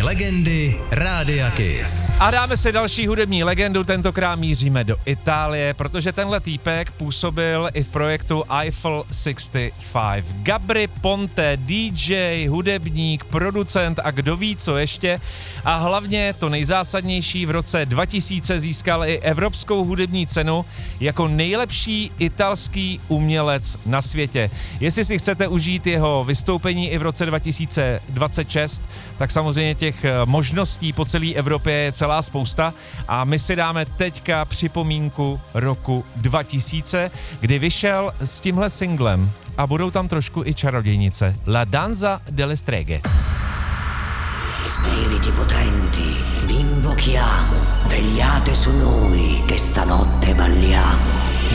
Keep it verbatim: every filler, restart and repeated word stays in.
legendy Rádia Kiss. A dáme si další hudební legendu, tentokrát míříme do Itálie, protože tenhle týpek působil i v projektu Eiffel šedesát pět. Gabry Ponte, D J, hudebník, producent a kdo ví co ještě. A hlavně to nejzásadnější, v roce dva tisíce získal i Evropskou hudební cenu jako nejlepší italský umělec na světě. Jestli si chcete užít jeho vystoupení i v roce dva tisíce dvacet šest, tak samozřejmě těch možností po celé Evropě je celá spousta a my si dáme teďka připomínku roku dva tisíce, kdy vyšel s tímhle singlem a budou tam trošku i čarodějnice. La danza delle streghe. Spiriti potenti, vi invochiamo, vegliate su noi che stanotte balliamo.